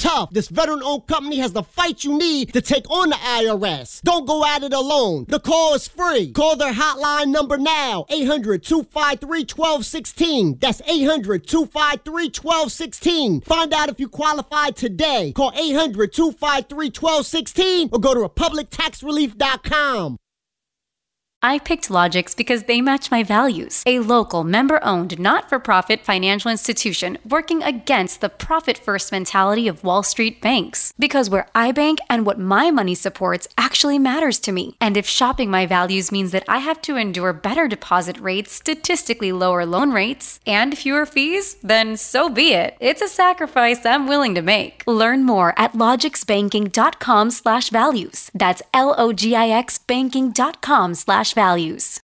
tough. This veteran-owned company has the fight you need to take on the IRS. Don't go at it alone. The call is free. Call their hotline number now, 800-253-1216. That's 800-253-1216. Find out if you qualify today. Call 800-253-1216 or go to republictaxrelief.com. I picked Logix because they match my values. A local, member-owned, not-for-profit financial institution working against the profit-first mentality of Wall Street banks. Because where I bank and what my money supports actually matters to me. And if shopping my values means that I have to endure better deposit rates, statistically lower loan rates, and fewer fees, then so be it. It's a sacrifice I'm willing to make. Learn more at logixbanking.com/values. That's LOGIXbanking.com/values.